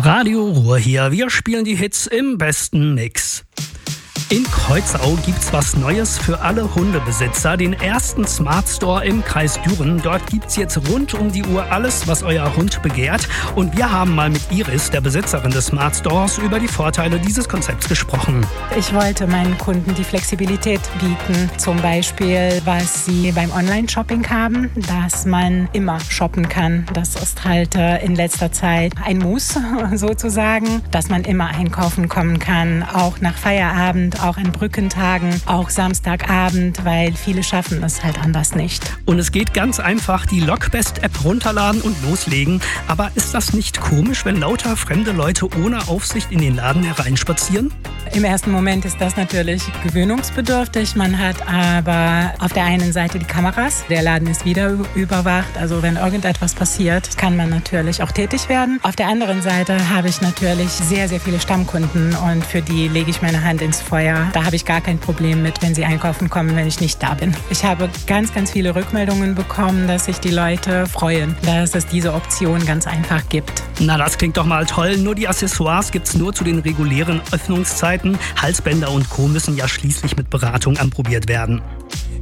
Radio Ruhr hier. Wir spielen die Hits im besten Mix. In Kreuzau gibt's was Neues für alle Hundebesitzer. Den ersten Smart Store im Kreis Düren. Dort gibt's jetzt rund um die Uhr alles, was euer Hund begehrt. Und wir haben mal mit Iris, der Besitzerin des Smart Stores, über die Vorteile dieses Konzepts gesprochen. Ich wollte meinen Kunden die Flexibilität bieten. Zum Beispiel, was sie beim Online-Shopping haben, dass man immer shoppen kann. Das ist halt in letzter Zeit ein Muss sozusagen, dass man immer einkaufen kommen kann, auch nach Feierabend, auch an Brückentagen, auch Samstagabend, weil viele schaffen es halt anders nicht. Und es geht ganz einfach, die Lockbest-App runterladen und loslegen. Aber ist das nicht komisch, wenn lauter fremde Leute ohne Aufsicht in den Laden hereinspazieren? Im ersten Moment ist das natürlich gewöhnungsbedürftig. Man hat aber auf der einen Seite die Kameras. Der Laden ist wieder überwacht. Also wenn irgendetwas passiert, kann man natürlich auch tätig werden. Auf der anderen Seite habe ich natürlich sehr, sehr viele Stammkunden und für die lege ich meine Hand ins Feuer. Da habe ich gar kein Problem mit, wenn sie einkaufen kommen, wenn ich nicht da bin. Ich habe ganz, ganz viele Rückmeldungen bekommen, dass sich die Leute freuen, dass es diese Option ganz einfach gibt. Na, das klingt doch mal toll. Nur die Accessoires gibt's nur zu den regulären Öffnungszeiten. Halsbänder und Co. müssen ja schließlich mit Beratung anprobiert werden.